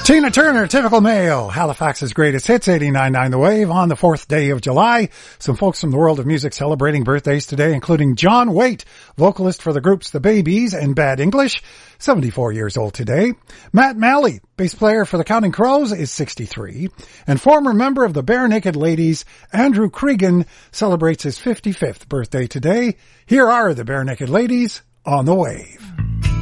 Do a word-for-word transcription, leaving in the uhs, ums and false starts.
Tina Turner, Typical Male, Halifax's greatest hits, eighty-nine point nine The Wave, on the fourth day of July. Some folks from the world of music celebrating birthdays today, including John Waite, vocalist for the groups The Babies and Bad English, seventy-four years old today. Matt Malley, bass player for the Counting Crows, is sixty-three. And former member of the Bare Naked Ladies, Andrew Cregan, celebrates his fifty-fifth birthday today. Here are the Bare Naked Ladies on the Wave.